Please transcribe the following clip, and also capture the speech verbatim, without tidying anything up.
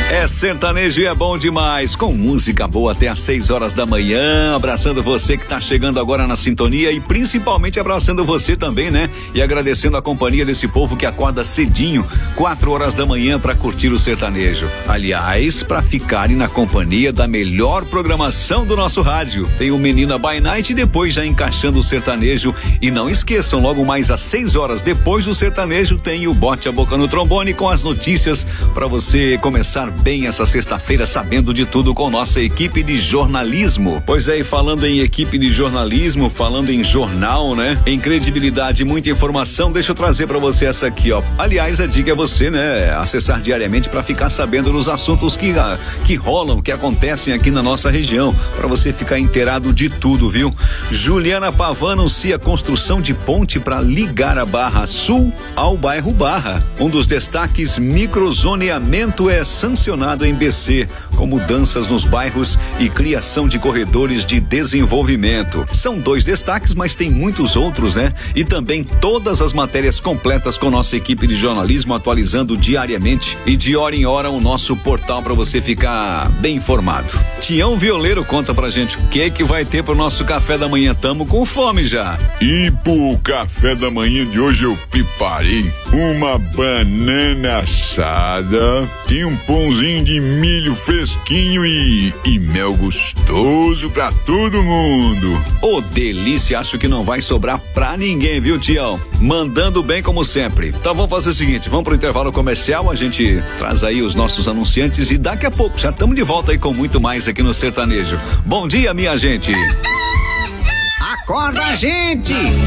É sertanejo e é bom demais, com música boa até às seis horas da manhã, abraçando você que tá chegando agora na sintonia e principalmente abraçando você também, né? E agradecendo a companhia desse povo que acorda cedinho, quatro horas da manhã para curtir o sertanejo. Aliás, para ficarem na companhia da melhor programação do nosso rádio. Tem o Menina by Night e depois já encaixando o sertanejo. E não esqueçam, logo mais às seis horas depois do sertanejo tem o Bote a Boca no Trombone com as notícias para você começar bem essa sexta-feira sabendo de tudo com nossa equipe de jornalismo. Pois é, e falando em equipe de jornalismo, falando em jornal, né? Em credibilidade, muita informação, deixa eu trazer para você essa aqui, ó. Aliás, a dica é você, né? Acessar diariamente para ficar sabendo dos assuntos que, que rolam, que acontecem aqui na nossa região, para você ficar inteirado de tudo, viu? Juliana Pavan anuncia a construção de ponte para ligar a Barra Sul ao bairro Barra. Um dos destaques, microzoneamento é sancionado em B C, com mudanças nos bairros e criação de corredores de desenvolvimento. São dois destaques, mas tem muitos outros, né? E também todas as matérias completas com nossa equipe de jornalismo atualizando diariamente e de hora em hora o nosso portal para você ficar bem informado. Tião Violeiro conta pra gente o que que vai ter pro nosso café da manhã. Tamo com fome já. E pro café da manhã de hoje eu preparei uma banana assada, tem um pãozinho de milho fresquinho e, e mel gostoso pra todo mundo. Ô, delícia, acho que não vai sobrar pra ninguém, viu, Tião? Mandando bem como sempre. Então vamos fazer o seguinte, vamos pro intervalo comercial, a gente traz aí os nossos anunciantes e daqui a pouco já estamos de volta aí com muito mais aqui no Sertanejo. Bom dia, minha gente. Acorda, gente!